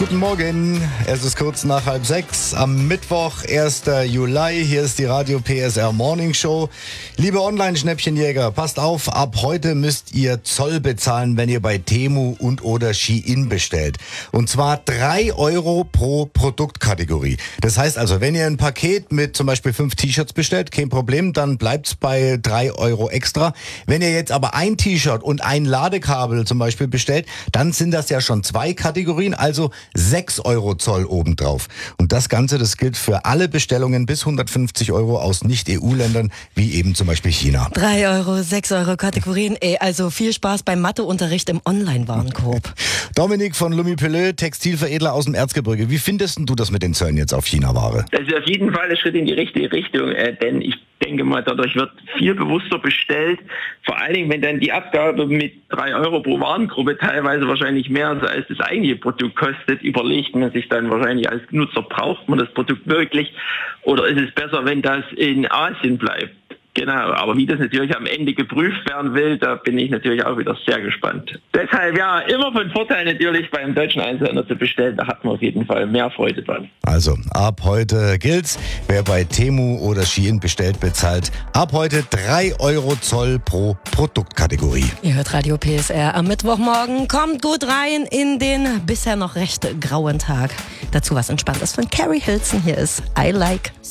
Guten Morgen, es ist kurz nach 5:30 am Mittwoch, 1. Juli. Hier ist die Radio PSR Morning Show. Liebe Online-Schnäppchenjäger, passt auf, ab heute müsst ihr Zoll bezahlen, wenn ihr bei Temu und oder Shein bestellt. Und zwar 3 Euro pro Produktkategorie. Das heißt also, wenn ihr ein Paket mit zum Beispiel 5 T-Shirts bestellt, kein Problem, dann bleibt's bei 3 Euro extra. Wenn ihr jetzt aber ein T-Shirt und ein Ladekabel zum Beispiel bestellt, dann sind das ja schon 2 Kategorien, also 6 Euro Zoll obendrauf. Und das Ganze, das gilt für alle Bestellungen bis 150 Euro aus Nicht-EU-Ländern, wie eben zum Beispiel China. 3 Euro, 6 Euro Kategorien, also viel Spaß beim Matheunterricht im Online-Warenkorb. Dominik von Lumipelö, Textilveredler aus dem Erzgebirge. Wie findest du das mit den Zöllen jetzt auf China-Ware? Das ist auf jeden Fall ein Schritt in die richtige Richtung, denn ich denke mal, dadurch wird viel bewusster bestellt. Vor allen Dingen, wenn dann die Abgabe mit 3 Euro pro Warengruppe teilweise wahrscheinlich mehr als das eigentliche Produkt kostet, überlegt man sich dann wahrscheinlich als Nutzer, braucht man das Produkt wirklich oder ist es besser, wenn das in Asien bleibt? Genau, aber wie das natürlich am Ende geprüft werden will, da bin ich natürlich auch wieder sehr gespannt. Deshalb ja, immer von Vorteil natürlich beim deutschen Einzelhändler zu bestellen, da hat man auf jeden Fall mehr Freude dran. Also, ab heute gilt's, wer bei Temu oder Shein bestellt, bezahlt ab heute 3 Euro Zoll pro Produktkategorie. Ihr hört Radio PSR am Mittwochmorgen. Kommt gut rein in den bisher noch recht grauen Tag. Dazu was Entspanntes von Carrie Hilson. Hier ist I Like.